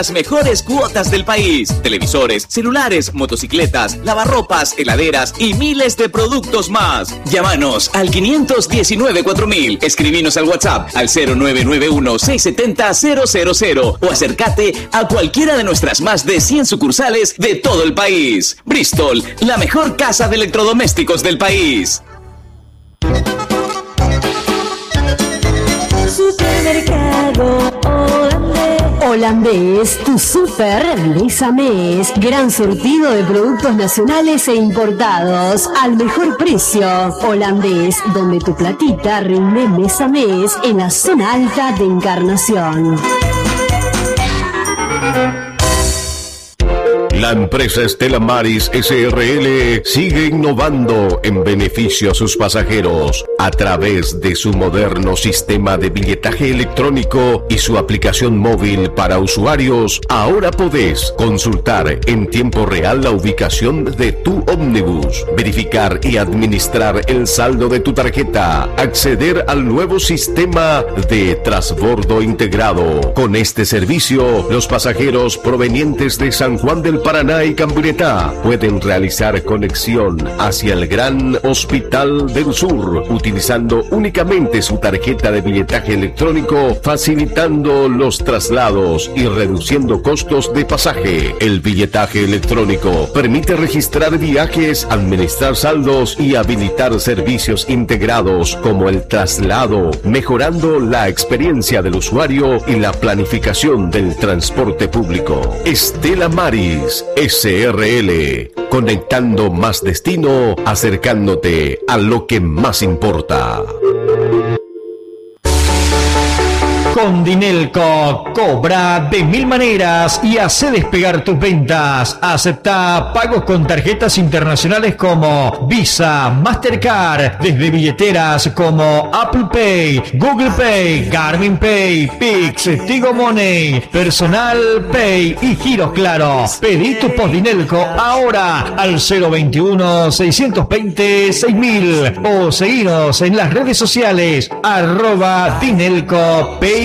Las mejores cuotas del país. Televisores, celulares, motocicletas, lavarropas, heladeras y miles de productos más. Llámanos al 519-4000. Escribinos al WhatsApp al 0991-670-000 o acércate a cualquiera de nuestras más de 100 sucursales de todo el país. Bristol, la mejor casa de electrodomésticos del país. Supermercado Holandés, tu super mes a mes. Gran surtido de productos nacionales e importados al mejor precio. Holandés, donde tu platita rinde mes a mes en la zona alta de Encarnación. La empresa Stella Maris SRL sigue innovando en beneficio a sus pasajeros a través de su moderno sistema de billetaje electrónico y su aplicación móvil para usuarios. Ahora podés consultar en tiempo real la ubicación de tu ómnibus, verificar y administrar el saldo de tu tarjeta, acceder al nuevo sistema de transbordo integrado. Con este servicio, los pasajeros provenientes de San Juan del Paraná y Camburetá pueden realizar conexión hacia el Gran Hospital del Sur utilizando únicamente su tarjeta de billetaje electrónico, facilitando los traslados y reduciendo costos de pasaje. El billetaje electrónico permite registrar viajes, administrar saldos y habilitar servicios integrados como el traslado, mejorando la experiencia del usuario y la planificación del transporte público. Stella Maris SRL, conectando más destino, acercándote a lo que más importa. Con Dinelco, cobra de 1000 maneras y hace despegar tus ventas. Acepta pagos con tarjetas internacionales como Visa, Mastercard, desde billeteras como Apple Pay, Google Pay, Garmin Pay, Pix, Tigo Money, Personal Pay y giros Claro. Pedí tu post Dinelco ahora al 021-620-6000 o seguinos en las redes sociales @DinelcoPay.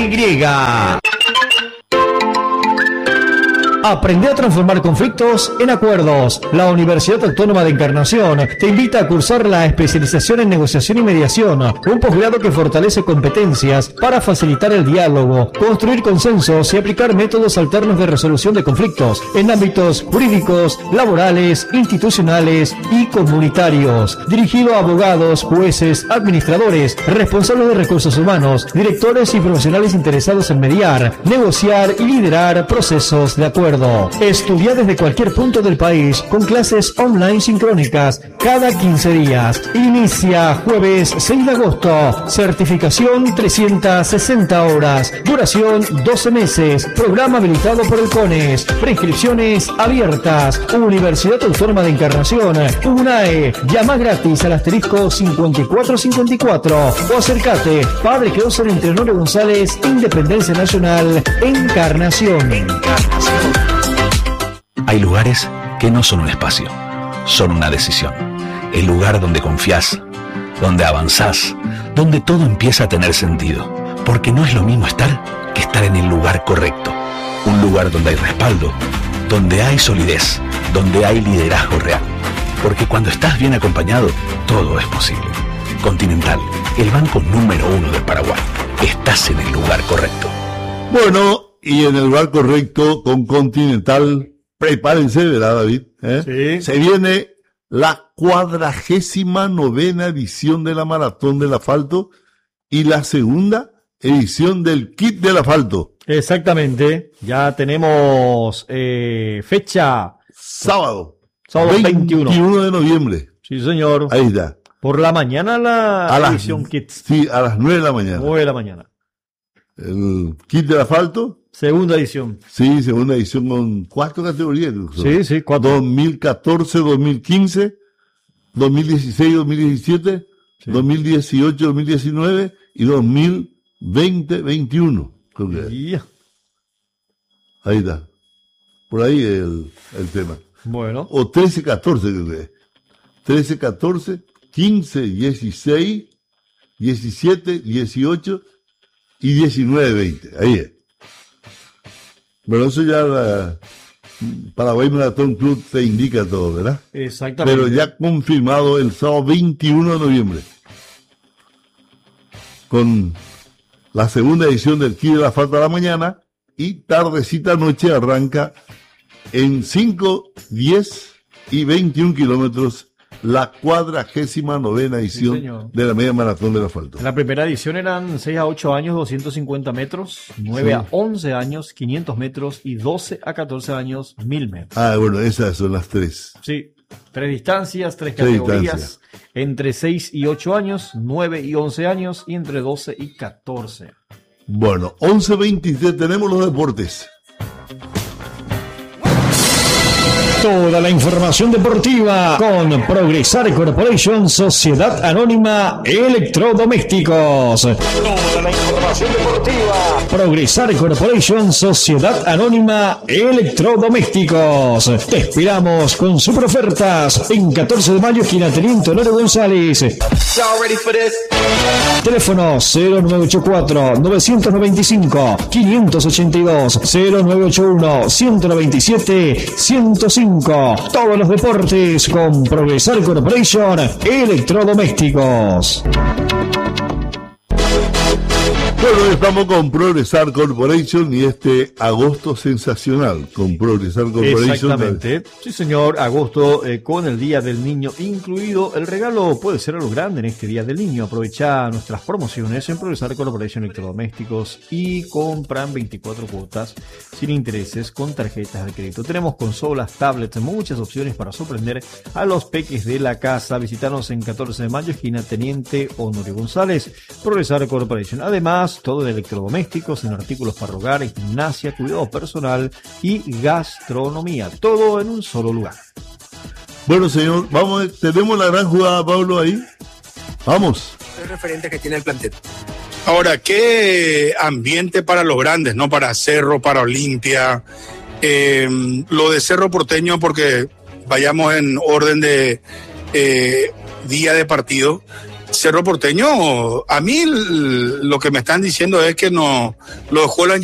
Aprende a transformar conflictos en acuerdos. La Universidad Autónoma de Encarnación te invita a cursar la especialización en negociación y mediación, un posgrado que fortalece competencias para facilitar el diálogo, construir consensos y aplicar métodos alternos de resolución de conflictos en ámbitos jurídicos, laborales, institucionales y comunitarios. Dirigido a abogados, jueces, administradores, responsables de recursos humanos, directores y profesionales interesados en mediar, negociar y liderar procesos de acuerdo. Estudia desde cualquier punto del país con clases online sincrónicas cada 15 días. Inicia jueves 6 de agosto. Certificación 360 horas. Duración 12 meses. Programa habilitado por el CONES. Prescripciones abiertas. Universidad Autónoma de Encarnación. UNAE. Llama gratis al asterisco 5454 o acércate. Padre Closer entre Honorio González, Independencia Nacional, Encarnación. Hay lugares que no son un espacio, son una decisión. El lugar donde confías, donde avanzás, donde todo empieza a tener sentido. Porque no es lo mismo estar que estar en el lugar correcto. Un lugar donde hay respaldo, donde hay solidez, donde hay liderazgo real. Porque cuando estás bien acompañado, todo es posible. Continental, el banco número 1 del Paraguay. Estás en el lugar correcto. Bueno, y en el lugar correcto con Continental, prepárense, ¿verdad, David? Sí. Se viene la 49ª edición de la Maratón del Asfalto y la segunda edición del Kit del Asfalto. Exactamente, ya tenemos fecha. Sábado 21 de noviembre. Sí, señor. Ahí está. Por la mañana la edición Kit. Sí, a las 9 de la mañana. 9 de la mañana. El Kit del Asfalto. Segunda edición. Sí, segunda edición con 4 categorías. Sí, 4. 2014, 2015, 2016, 2017, sí. 2018, 2019 y 2020, 21. Creo que yeah. Ahí está. Por ahí el tema. Bueno. O 13, 14 creo que es. 13, 14, 15, 16, 17, 18 y 19, 20. Ahí es. Pero eso ya Paraguay Maratón Club te indica todo, ¿verdad? Exactamente. Pero ya confirmado el sábado 21 de noviembre. Con la segunda edición del Kilo de la Falta de la Mañana y tardecita noche arranca en 5, 10 y 21 kilómetros la 49ª edición de la Media Maratón del Asfalto. En la primera edición eran 6 a 8 años, 250 metros, 9 a 11 años, 500 metros y 12 a 14 años, 1000 metros. Ah, bueno, esas son las tres. Sí, 3 distancias, 3 categorías, entre 6 y 8 años, 9 y 11 años y entre 12 y 14. Bueno, 11:23 tenemos los deportes. Toda la información deportiva con Progresar Corporation, Sociedad Anónima Electrodomésticos. Toda la información deportiva. Progresar Corporation, Sociedad Anónima Electrodomésticos. Te esperamos con super ofertas en 14 de mayo, esquina Teniente Honorio González. Teléfono 0984-995-582, 0981-197-105. Todos los deportes con Progresar Corporation Electrodomésticos. Bueno, estamos con Progresar Corporation y este agosto sensacional con Progresar Corporation. Exactamente, sí señor, agosto con el Día del Niño incluido. El regalo puede ser algo grande en este Día del Niño. Aprovecha nuestras promociones en Progresar Corporation Electrodomésticos y compran 24 cuotas sin intereses con tarjetas de crédito. Tenemos consolas, tablets, muchas opciones para sorprender a los peques de la casa. Visítanos en 14 de mayo, esquina Teniente Honorio González. Progresar Corporation. Además, todo de electrodomésticos, en artículos para hogar, gimnasia, cuidado personal y gastronomía. Todo en un solo lugar. Bueno, señor, vamos, tenemos la gran jugada, Pablo, ahí. Vamos. El referente que tiene el plantel. Ahora, qué ambiente para los grandes, ¿no? Para Cerro, para Olimpia. Lo de Cerro Porteño, porque vayamos en orden de día de partido. Cerro Porteño, a mí lo que me están diciendo es que no lo dejó la